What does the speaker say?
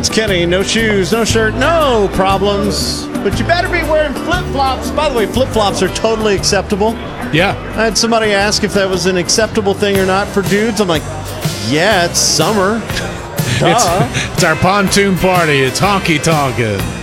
It's Kenny. No shoes, no shirt, no problems. But you better be wearing flip-flops. By the way, flip-flops are totally acceptable. Yeah. I had somebody ask if that was an acceptable thing or not for dudes. I'm like, yeah, it's summer. It's our pontoon party. It's honky tonkin'.